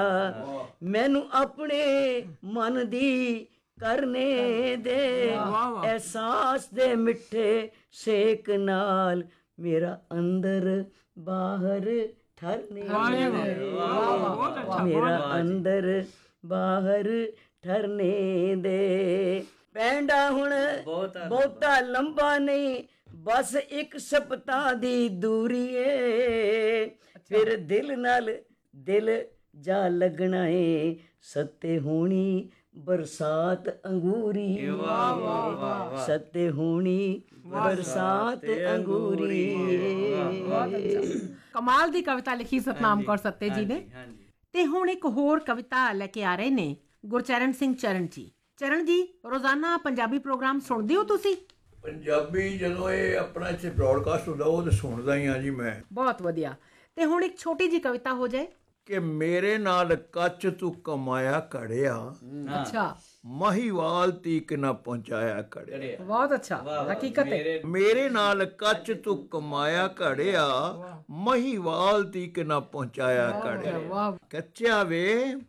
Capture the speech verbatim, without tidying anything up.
मैनू अपने मन दी करने दे एहसास दे मिठे सेक नाल मेरा अंदर बाहर ठरने दे मेरा अंदर बाहर ठरने दे पैंडा हुण बहुता लंबा नहीं बस एक सप्ताह दी दूरी है फिर दिल नाल दिल जा लगना है सत्ते होनी बरसात अंगूरी सत्ते होनी बरसात अंगूरी। कमाल दी कविता लिखी सतनाम कौर सत्ते जी ने। ते हुण एक होर कविता लेके आ रहे ने गुरचरण सिंह चरण जी। चरण जी रोजाना पंजाबी प्रोग्राम सुनदे हो तुसी? पंजाबी जदों ये अपना इत्थे ब्रॉडकास्ट हुंदा वो तो सुनदा ही हाँ जी मैं। बहुत वधिया। ते हुण एक छोटी जी कविता हो जाए कि मेरे नाल कच तू कमाया कड़िया अच्छा महिवाल तीक न पहुंचाया कड़िया। बहुत अच्छा हकीकत है। मेरे नाल कच तू कमाया कड़िया महिवाल तीक न पहुंचाया कड़िया कच्चा वे